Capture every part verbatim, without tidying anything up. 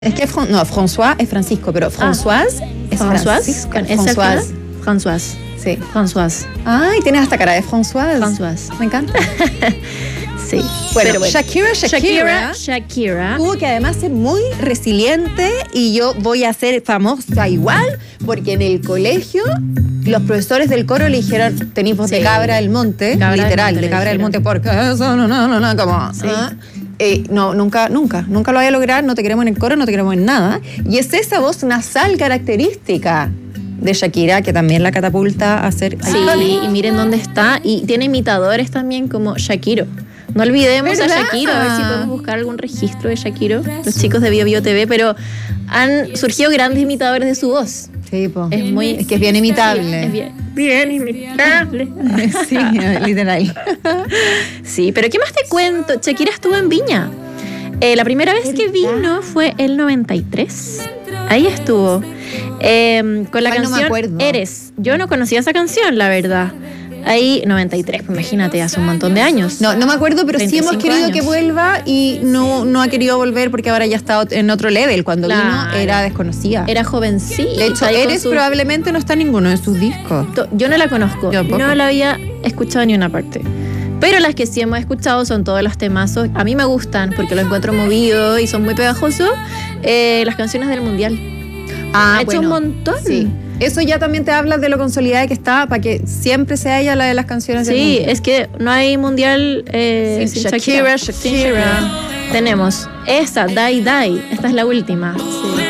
Es que Fran- no, François es Francisco, pero Françoise ah, es Françoise, Francisco. con esa Françoise. Françoise. Sí. Françoise. Ay, tienes hasta cara de Françoise. Françoise. Me encanta. Sí. Bueno, Pero bueno. Shakira, Shakira, Shakira, Shakira. tuvo que además ser muy resiliente y yo voy a ser famosa igual porque en el colegio los profesores del coro le dijeron tenís voz Sí. de cabra del monte, Cabra del literal, monte de le cabra del dijeron. monte porque eso no, no, no, no, como Sí. ¿ah? Eh, no, nunca, nunca, nunca lo voy a lograr, no te queremos en el coro, no te queremos en nada. Y es esa voz nasal característica de Shakira que también la catapulta a ser Sí, y miren dónde está. Y tiene imitadores también como Shakiro. No olvidemos ¿Verdad? a Shakiro, a ver si podemos buscar algún registro de Shakiro, los chicos de Bio Bio T V, pero han surgido grandes imitadores de su voz. Sí, po. Es muy... Es que es bien imitable. Es bien, bien imitable. Sí, literal. Sí, pero ¿qué más te cuento? Shakira estuvo en Viña. Eh, la primera vez que vino fue el noventa y tres. Ahí estuvo. Eh, con la Ay, no me canción acuerdo. Eres. Yo no conocía esa canción, la verdad. Ahí, noventa y tres, pues imagínate, hace un montón de años. No, no me acuerdo, pero sí hemos veinticinco querido años. que vuelva y no, no ha querido volver porque ahora ya está en otro level. Cuando Claro. vino era desconocida. Era jovencita. De hecho, ahí con Eres su- probablemente no está en ninguno de sus discos. Yo no la conozco. Yo tampoco. No la había escuchado ni una parte. Pero las que sí hemos escuchado son todos los temazos. A mí me gustan porque los encuentro movidos y son muy pegajosos. Eh, las canciones del Mundial. Ah, ha hecho un montón. Sí. Eso ya también te habla de lo consolidada que está para que siempre sea ella la de las canciones del Sí, Mundial. es que no hay mundial eh, Sin sin Shakira, Shakira. Sin Shakira. Tenemos esta, Die Die. Esta es la última. Sí.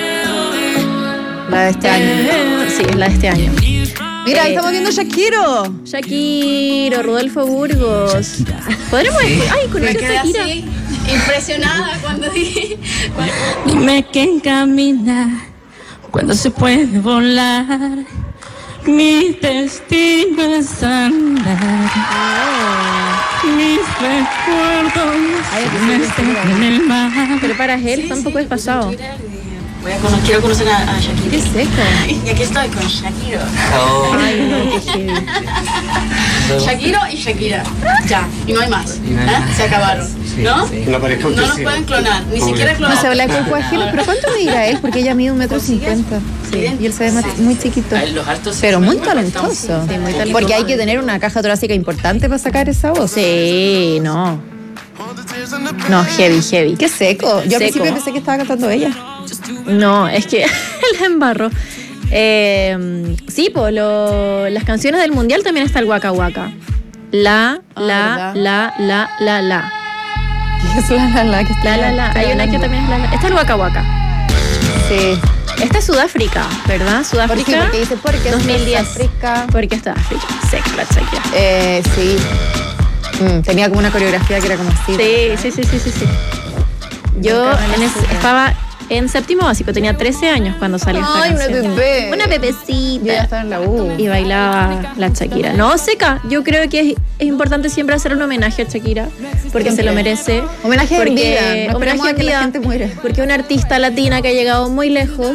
La de este año. Sí, es la de este año. Mira, ahí Eh, estamos viendo Shakiro. Shakiro, Rodolfo Burgos. ¿Podremos decir? Ay, con Me esa quedé Shakira. así, impresionada cuando dije. cuando- Dime quién camina cuando se puede volar. Mi destino es andar. Mis recuerdos me están en el mar. Pero para él está un poco desfasado. Voy a cono- quiero conocer a, a Shakira. Qué seco. Y aquí estoy con Shakira. Ay, no, qué heavy. Shakira y Shakira. Ya, y no hay más. Y no hay ¿eh? más. Se acabaron. ¿No? La pareja No nos auténtica. pueden clonar, ni Obvio. siquiera No clonar. se habla con cuajinos, pero ¿cuánto medirá él? Porque ella mide un metro cincuenta. Sí. Y él se ve más- muy chiquito. Los altos Pero muy talentoso. Sí, muy talentoso. Porque hay que tener una caja torácica importante para sacar esa voz. Sí, no. No, heavy, heavy. Qué seco. Yo al Seco. principio pensé que estaba cantando ella. No, es que el embarro. Eh, sí, pues las canciones del mundial también está el Waka Waka. La, Ah, la, ¿verdad? la, la, la, la. ¿Qué es la la la que está La, la, la. Hay una que también es la, la. Esta es el Waka Waka. Sí. Esta es Sudáfrica, ¿verdad? Por sí, Sudáfrica. porque dice porque es dos mil diez. África. Porque está África. Seca la Shakira. Eh, sí. Mm, tenía como una coreografía que era como así. Sí, sí, sí, sí, sí, sí. Yo Nunca me la en es- supe. estaba en séptimo básico, tenía trece años cuando salió esta Ay, una canción. bebé. Una Yo ya bebecita. estaba en la U. Y bailaba la Shakira. No, seca. Yo creo que es, es importante siempre hacer un homenaje a Shakira porque Siempre. se lo merece. Homenaje en Porque- vida. No homenaje esperemos a en que la vida. gente muera. Porque es una artista latina que ha llegado muy lejos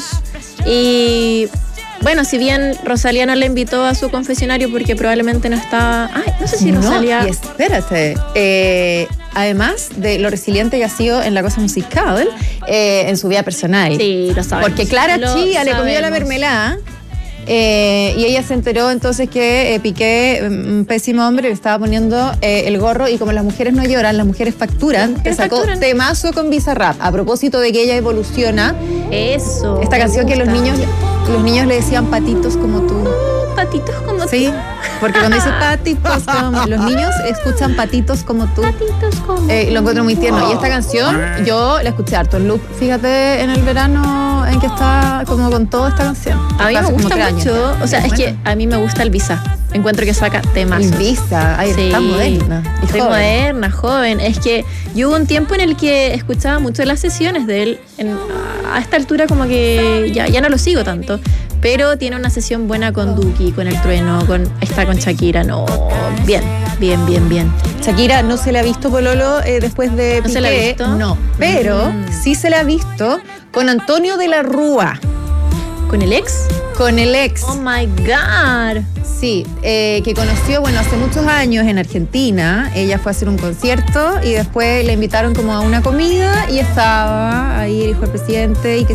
y bueno, si bien Rosalía no le invitó a su confesionario porque probablemente no estaba... Ay, no sé si No, Rosalía... y espérate. Eh, además de lo resiliente que ha sido en la cosa musical, eh, en su vida personal. Sí, lo sabemos. Porque Clara Lo Chía le comió la sabemos. mermelada. eh, y ella se enteró entonces que eh, Piqué, un pésimo hombre, le estaba poniendo eh, el gorro y como las mujeres no lloran, las mujeres facturan, Las te mujeres sacó facturan. temazo con Bizarrap. A propósito de que ella evoluciona, Eso. esta me canción que los gusta. niños, los niños le decían patitos como tú. Patitos como Sí, porque cuando dice patitos como los niños escuchan patitos como tú. Patitos como Eh, lo encuentro muy tierno. Y esta canción yo la escuché harto en loop. Fíjate en el verano en que está como con toda esta canción. A mí me Hace como gusta tres años. mucho. O sea, es que a mí me gusta el Visa. Encuentro que saca temas. Visa, ay, está moderna. Y Soy joven. moderna, joven. Es que yo hubo un tiempo en el que escuchaba mucho las sesiones de él. En- a esta altura como que ya, ya no lo sigo tanto. Pero tiene una sesión buena con Duki, con El Trueno, con está con Shakira. No, bien, bien, bien, bien. Shakira no se le ha visto pololo eh, después de ¿No se la ha Piqué, visto? no, pero Mm. sí se le ha visto con Antonio de la Rúa. ¿Con el ex? Con el ex. Oh my God. Sí, eh, que conoció, bueno, hace muchos años en Argentina. Ella fue a hacer un concierto y después le invitaron como a una comida y estaba ahí el hijo del presidente y que